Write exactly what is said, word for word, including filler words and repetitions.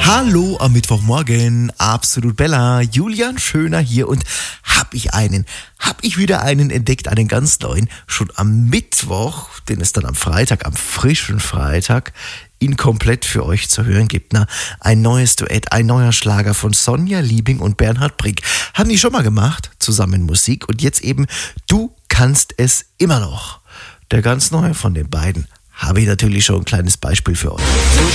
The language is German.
Hallo am Mittwochmorgen, absolut Bella, Julian Schöner hier und hab ich einen, hab ich wieder einen entdeckt, einen ganz neuen, schon am Mittwoch, den es dann am Freitag, am frischen Freitag, ihn komplett für euch zu hören gibt. Na, ein neues Duett, ein neuer Schlager von Sonja Liebing und Bernhard Brink. Haben die schon mal gemacht, zusammen Musik und jetzt eben Du kannst es immer noch. Der ganz neue von den beiden habe ich natürlich schon ein kleines Beispiel für euch.